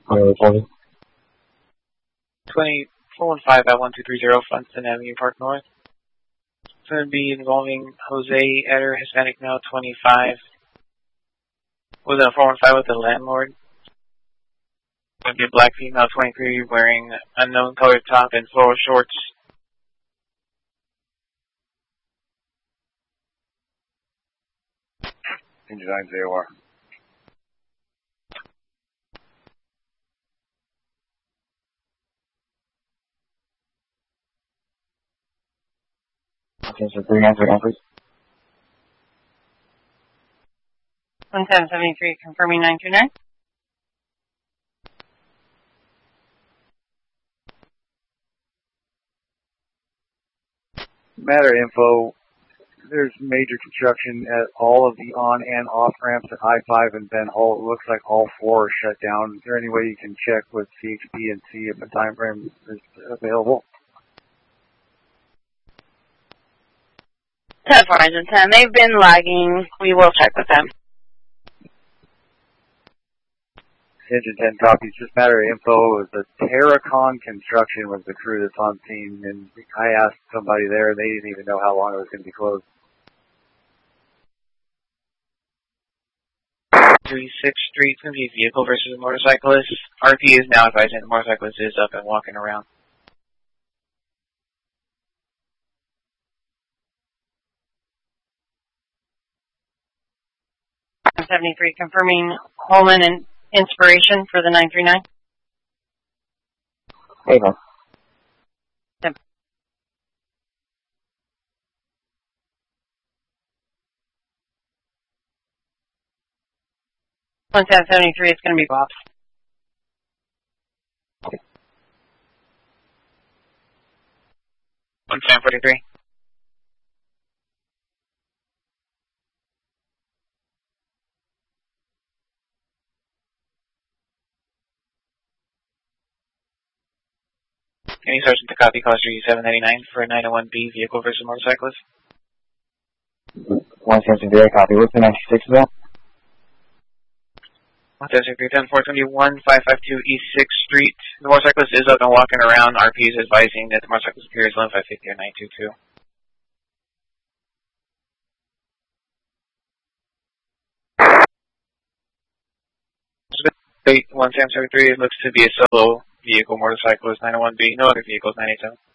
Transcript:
20 415 at 1230 Funston Avenue, Park North. It's going to be involving Jose Eder, Hispanic male, 25. Was it a 415 with the landlord? Going to be a black female, 23, wearing unknown colored top and floral shorts. Engine 9 ZOR. Okay, so 3 answer please. 1773, confirming 929. Matter info, there's major construction at all of the on and off ramps at I-5 and Ben Hall. It looks like all 4 are shut down. Is there any way you can check with CHP and see if a time frame is available? 10 Horizon 10, they've been lagging. We will check with them. Engine 10 copies. Just matter of info, the Terracon Construction was the crew that's on scene, and I asked somebody there, and they didn't even know how long it was going to be closed. 36th Street, going to be vehicle versus motorcyclist. RP is now advising the motorcyclist is up and walking around. .73, confirming Holman and Inspiration for the 939. Hey, man. Yep. Once at 73, it's going to be Bob's. Okay. 1743. Any Sergeant to copy, call street 799 for a 901B vehicle versus motorcyclist. 173, copy. What's the 96 of that? 173, 421, 552 East 6th Street. The motorcyclist is up and walking around. RP is advising that the motorcyclist appears 11550 or 922. 1773, it looks to be a solo vehicle motorcyclist, 901B. No other vehicles, 987.